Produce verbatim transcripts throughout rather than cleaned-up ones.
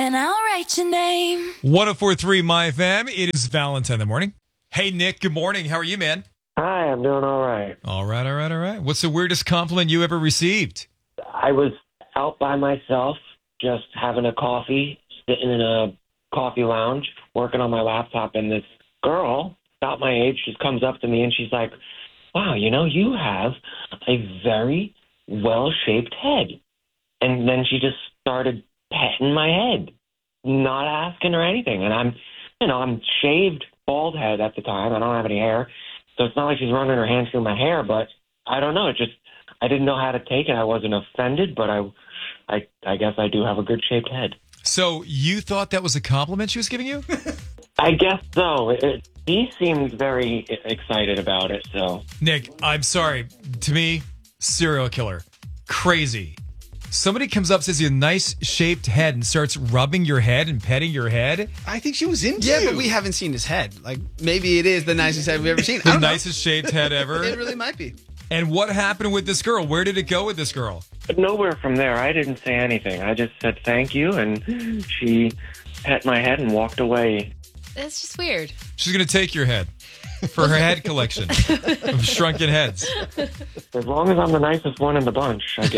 and I'll write your name. one oh four point three My F M. It is Valentine in the morning. Hey, Nick. Good morning. How are you, man? Hi, I'm doing all right. All right, all right, all right. What's the weirdest compliment you ever received? I was out by myself, just having a coffee, sitting in a coffee lounge, working on my laptop, and this girl, about my age, just comes up to me and she's like, wow, you know, you have a very well-shaped head. And then she just started petting my head, not asking her anything. And I'm, you know, I'm shaved, bald head at the time. I don't have any hair. So it's not like she's running her hands through my hair, but I don't know. It just, I didn't know how to take it. I wasn't offended, but I, I, I guess I do have a good shaped head. So you thought that was a compliment she was giving you? I guess so. It, it, he seemed very excited about it. So Nick, I'm sorry. To me, serial killer. Crazy. Somebody comes up, says you have a nice shaped head and starts rubbing your head and petting your head. I think she was into Yeah, you. but we haven't seen his head. Like, maybe it is the nicest head we've ever seen. I The don't know. nicest shaped head ever. It really might be. And what happened with this girl? Where did it go with this girl? But nowhere from there. I didn't say anything. I just said thank you, and she pet my head and walked away. That's just weird. She's going to take your head for her head collection of shrunken heads. As long as I'm the nicest one in the bunch, I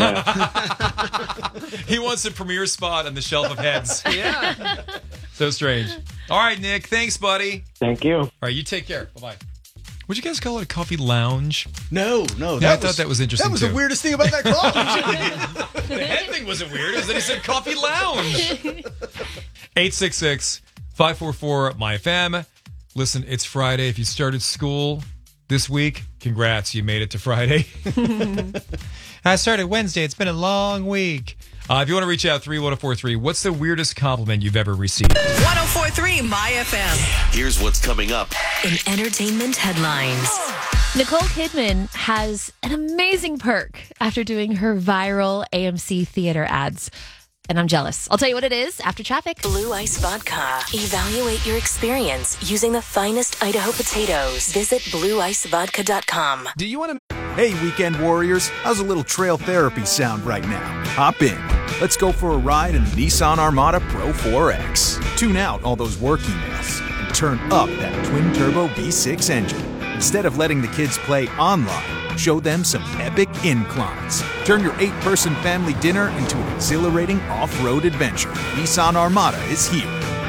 guess. He wants a premier spot on the shelf of heads. Yeah. So strange. All right, Nick. Thanks, buddy. Thank you. All right, you take care. Bye-bye. Would you guys call it a coffee lounge? No, no. Yeah, I thought that was interesting, That was too. the weirdest thing about that call. The head thing wasn't weird. It was that he said coffee lounge. eight six six, five four four, M Y F M. Listen, it's Friday. If you started school this week, congrats. You made it to Friday. I started Wednesday. It's been a long week. Uh, if you want to reach out, three one zero four three, what's the weirdest compliment you've ever received? one oh four point three My F M. Here's what's coming up In entertainment headlines. Nicole Kidman has an amazing perk after doing her viral A M C theater ads. And I'm jealous. I'll tell you what it is after traffic. Blue Ice Vodka. Evaluate your experience using the finest Idaho potatoes. Visit blue ice vodka dot com. Do you want to... Hey, weekend warriors, how's a little trail therapy sound right now? Hop in. Let's go for a ride in the Nissan Armada Pro four X. Tune out all those work emails and turn up that twin-turbo V six engine. Instead of letting the kids play online, show them some epic inclines. Turn your eight-person family dinner into an exhilarating off-road adventure. Nissan Armada is here.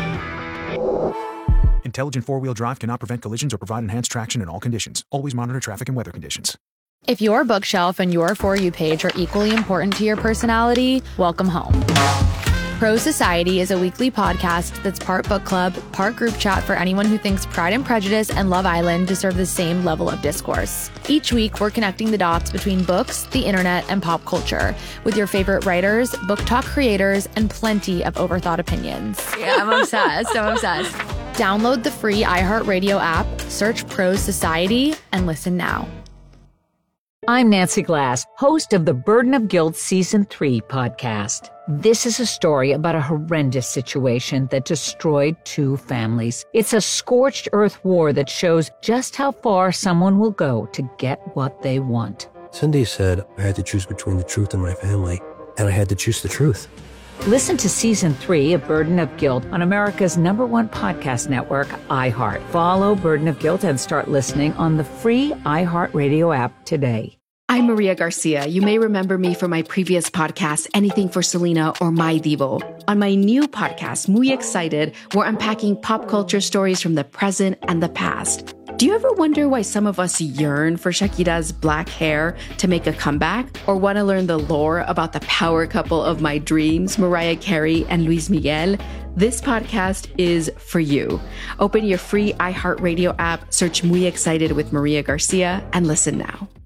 Intelligent four-wheel drive cannot prevent collisions or provide enhanced traction in all conditions. Always monitor traffic and weather conditions. If your bookshelf and your For You page are equally important to your personality, welcome home. Pro Society is a weekly podcast that's part book club, part group chat for anyone who thinks Pride and Prejudice and Love Island deserve the same level of discourse. Each week, we're connecting the dots between books, the internet, and pop culture with your favorite writers, book talk creators, and plenty of overthought opinions. Yeah, I'm obsessed. I'm obsessed. Download the free iHeartRadio app, search Pro Society, and listen now. I'm Nancy Glass, host of the Burden of Guilt Season three podcast. This is a story about a horrendous situation that destroyed two families. It's a scorched earth war that shows just how far someone will go to get what they want. Cindy said I had to choose between the truth and my family, and I had to choose the truth. Listen to Season three of Burden of Guilt on America's number one podcast network, iHeart. Follow Burden of Guilt and start listening on the free iHeartRadio app today. I'm Maria Garcia. You may remember me from my previous podcast, Anything for Selena or My Divo. On my new podcast, Muy Excited, we're unpacking pop culture stories from the present and the past. Do you ever wonder why some of us yearn for Shakira's black hair to make a comeback? Or want to learn the lore about the power couple of my dreams, Mariah Carey and Luis Miguel? This podcast is for you. Open your free iHeartRadio app, search Muy Excited with Maria Garcia, and listen now.